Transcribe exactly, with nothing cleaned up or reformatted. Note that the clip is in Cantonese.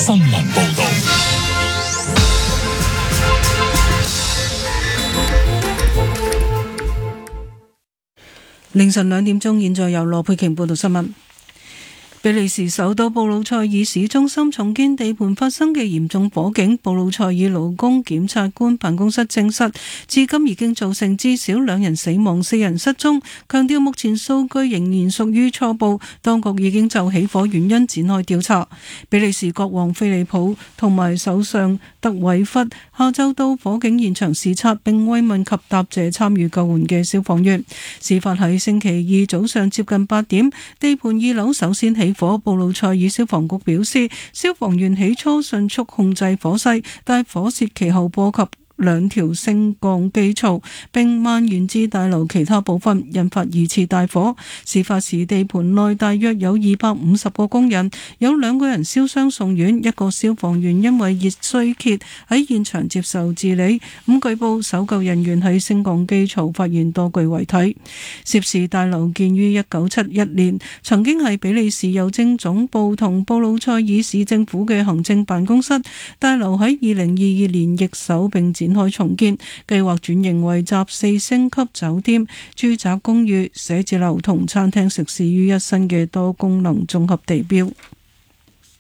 新聞報道。 凌晨兩點鐘，現在由羅佩瓊報道新聞。比利時首都布魯塞爾市中心重建地盤發生嘅嚴重火警，布魯塞爾勞工檢察官辦公室證實，至今已經造成至少兩人死亡、四人失蹤，強調目前數據仍然屬於初步，當局已經就起火原因展開調查。比利時國王菲利普同埋首相德韋弗下晝到火警現場視察，並慰問及答謝參與救援嘅消防員。事發喺星期二早上接近八點，地盤二樓首先起火。布魯塞爾消防局表示，消防員起初迅速控制火勢，但火勢其後波及兩條升降機槽，並蔓延至大樓其他部分，引發二次大火。事發時地盤內大約有二百五十個工人，有兩個人燒傷送院，一個消防員因為熱衰竭喺現場接受治理。咁據報搜救人員喺升降機槽發現多具遺體。涉事大樓建於一九七一年，曾經係比利時郵政總部同布魯塞爾市政府嘅行政辦公室。大樓喺二零二二年易手並展開重建，計劃轉型為集四星級酒店、住宅公寓、寫字樓同餐廳食肆於一身嘅多功能綜合地標。